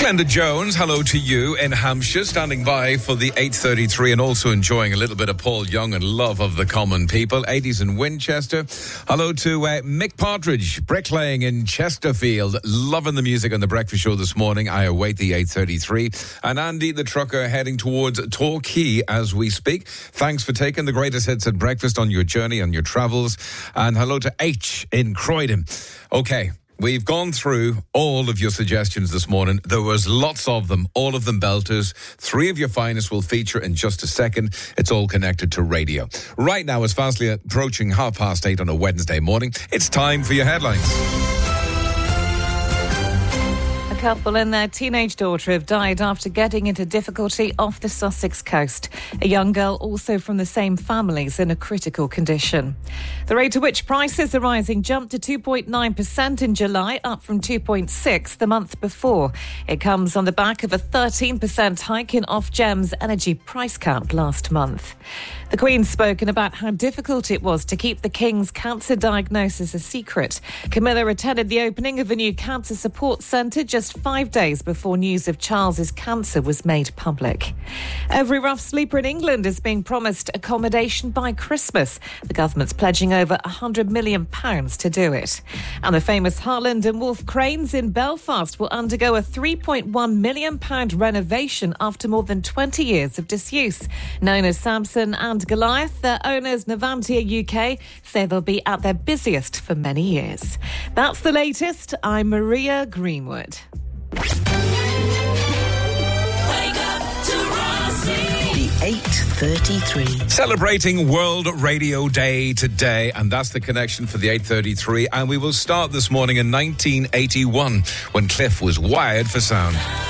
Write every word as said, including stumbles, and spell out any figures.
Glenda Jones, hello to you in Hampshire, standing by for the eight thirty-three and also enjoying a little bit of Paul Young and Love of the Common People. eighties in Winchester. Hello to uh, Mick Partridge, bricklaying in Chesterfield. Loving the music on the breakfast show this morning. I await the eight thirty-three. And Andy, the trucker, heading towards Torquay as we speak. Thanks for taking the greatest hits at breakfast on your journey, on your travels. And hello to H in Croydon. Okay. We've gone through all of your suggestions this morning. There was lots of them, all of them belters. Three of your finest will feature in just a second. It's all connected to radio. Right now, it's fastly approaching half past eight on a Wednesday morning. It's time for your headlines. A couple and their teenage daughter have died after getting into difficulty off the Sussex coast. A young girl also from the same family is in a critical condition. The rate at which prices are rising jumped to two point nine percent in July, up from two point six the month before. It comes on the back of a thirteen percent hike in Ofgem's energy price cap last month. The Queen's spoken about how difficult it was to keep the King's cancer diagnosis a secret. Camilla attended the opening of a new cancer support centre just five days before news of Charles's cancer was made public. Every rough sleeper in England is being promised accommodation by Christmas. The government's pledging over one hundred million pounds to do it. And the famous Harland and Wolff cranes in Belfast will undergo a three point one million pounds renovation after more than twenty years of disuse. Known as Samson and Goliath, their owners, Navantia U K, say they'll be at their busiest for many years. That's the latest. I'm Maria Greenwood. Wake up to Rossi. The eight thirty-three. Celebrating World Radio Day today, and that's the connection for the eight thirty-three. And we will start this morning in nineteen eighty-one when Cliff was wired for sound.